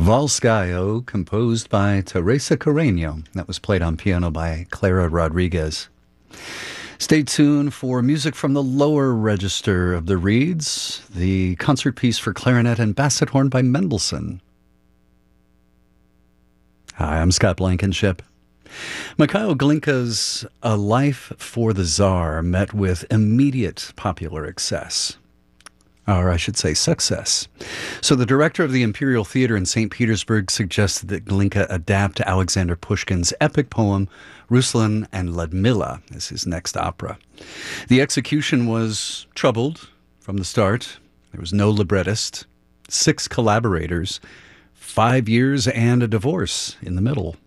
Volskayo, composed by Teresa Carreño. That was played on piano by Clara Rodriguez. Stay tuned for music from the lower register of the reeds, the concert piece for clarinet and basset horn by Mendelssohn. Hi, I'm Scott Blankenship. Mikhail Glinka's A Life for the Tsar met with immediate popular success. So the director of the Imperial Theater in St. Petersburg suggested that Glinka adapt Alexander Pushkin's epic poem Ruslan and Ludmilla as his next opera. The execution was troubled from the start. There was no librettist, 6 collaborators, 5 years and a divorce in the middle.